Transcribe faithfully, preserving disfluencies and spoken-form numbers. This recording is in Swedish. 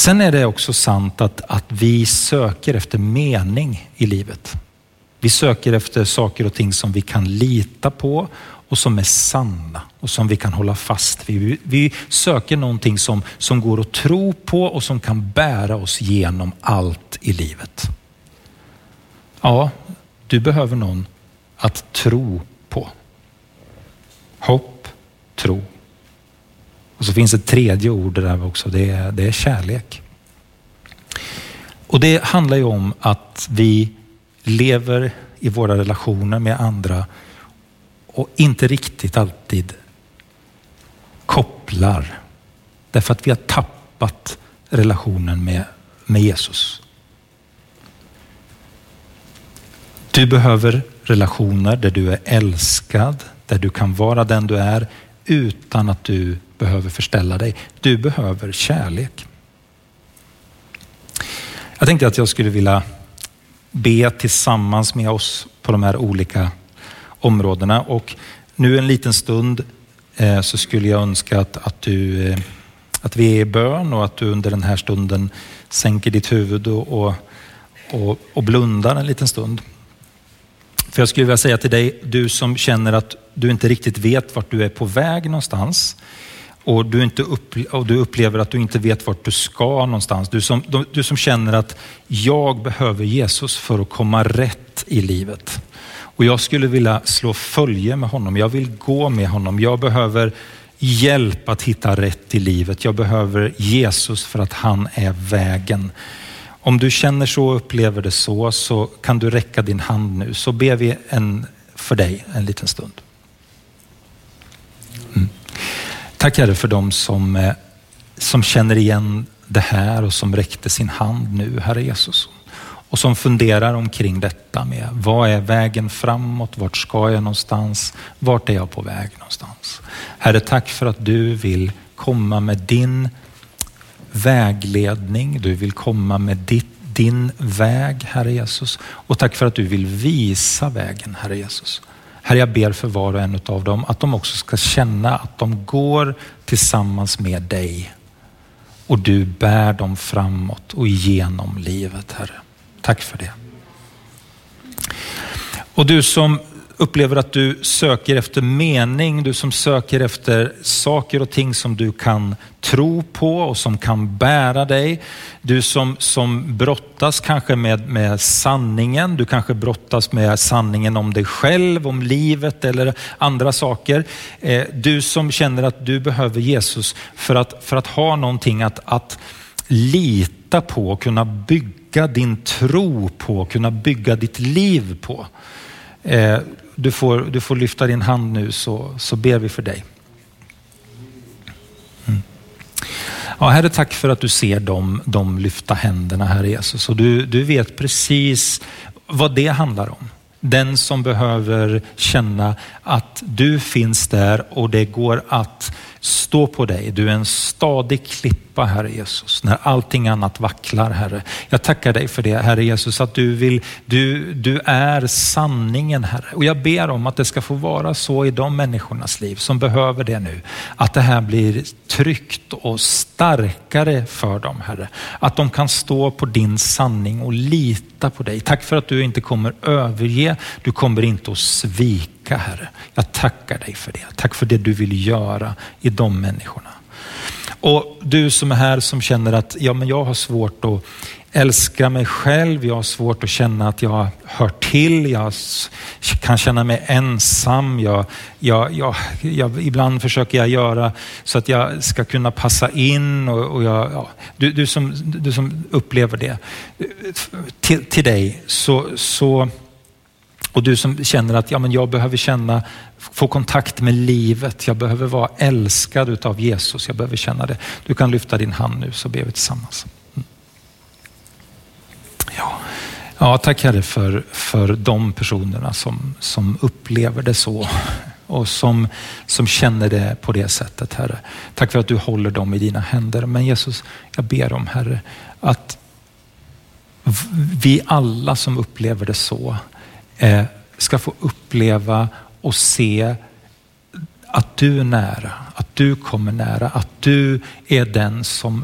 Sen är det också sant att, att vi söker efter mening i livet. Vi söker efter saker och ting som vi kan lita på och som är sanna och som vi kan hålla fast vid. Vi, vi söker någonting som, som går att tro på och som kan bära oss genom allt i livet. Ja, du behöver någon att tro på. Hopp, tro. Och så finns ett tredje ord där också, det är, det är kärlek. Och det handlar ju om att vi lever i våra relationer med andra och inte riktigt alltid kopplar. Därför att vi har tappat relationen med, med Jesus. Du behöver relationer där du är älskad, där du kan vara den du är utan att du behöver förställa dig. Du behöver kärlek. Jag tänkte att jag skulle vilja be tillsammans med oss på de här olika områdena. Och nu en liten stund eh, så skulle jag önska att, att, du, eh, att vi är i bön och att du under den här stunden sänker ditt huvud och, och, och, och blundar en liten stund. För jag skulle vilja säga till dig, du som känner att du inte riktigt vet vart du är på väg någonstans och du, inte upple- och du upplever att du inte vet vart du ska någonstans. Du som, du som känner att jag behöver Jesus för att komma rätt i livet. Och jag skulle vilja slå följe med honom. Jag vill gå med honom. Jag behöver hjälp att hitta rätt i livet. Jag behöver Jesus för att han är vägen. Om du känner så och upplever det så, så kan du räcka din hand nu. Så ber vi en, för dig en liten stund. Mm. Tack Herre för dem som, som känner igen det här och som räckte sin hand nu, Herre Jesus. Och som funderar omkring detta med vad är vägen framåt, vart ska jag någonstans, vart är jag på väg någonstans. Herre, tack för att du vill komma med din vägledning, du vill komma med ditt, din väg, Herre Jesus. Och tack för att du vill visa vägen, Herre Jesus. Herre, jag ber för var och en av dem att de också ska känna att de går tillsammans med dig. Och du bär dem framåt och igenom livet, Herre. Tack för det. Och du som upplever att du söker efter mening, du som söker efter saker och ting som du kan tro på och som kan bära dig. Du som, som brottas kanske med, med sanningen, du kanske brottas med sanningen om dig själv, om livet eller andra saker. Eh, du som känner att du behöver Jesus för att, för att ha någonting att, att lita på, kunna bygga din tro på, kunna bygga ditt liv på. Eh, du, får, du får lyfta din hand nu så, så ber vi för dig. Mm. Ja, Herre, tack för att du ser dem, de lyfta händerna, Herre Jesus. Och du, du vet precis vad det handlar om. Den som behöver känna att du finns där och det går att stå på dig. Du är en stadig klippa, Herre Jesus, när allting annat vacklar, Herre. Jag tackar dig för det, Herre Jesus, att du vill, du, du är sanningen, Herre. Och jag ber om att det ska få vara så i de människornas liv som behöver det nu. Att det här blir tryggt och starkare för dem, Herre. Att de kan stå på din sanning och lita på dig. Tack för att du inte kommer överge, du kommer inte att svika, Herre. Jag tackar dig för det. Tack för det du vill göra i de människorna. Och du som är här som känner att ja, men jag har svårt att älska mig själv. Jag har svårt att känna att jag hör till. Jag kan känna mig ensam. Jag, jag, jag, jag, ibland försöker jag göra så att jag ska kunna passa in. Och, och jag, ja. du, du, som, du som upplever det. Till, till dig så... så Och du som känner att ja, men jag behöver känna, få kontakt med livet. Jag behöver vara älskad utav Jesus. Jag behöver känna det. Du kan lyfta din hand nu så ber vi tillsammans. Mm. Ja. ja, tack Herre för, för de personerna som, som upplever det så. Och som, som känner det på det sättet, Herre. Tack för att du håller dem i dina händer. Men Jesus, jag ber om, Herre, att vi alla som upplever det så ska få uppleva och se att du är nära, att du kommer nära, att du är den som